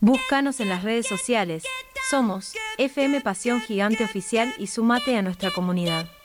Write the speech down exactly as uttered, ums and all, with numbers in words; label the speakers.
Speaker 1: Búscanos en las redes sociales. Somos F M Pasión Gigante Oficial y sumate a nuestra comunidad.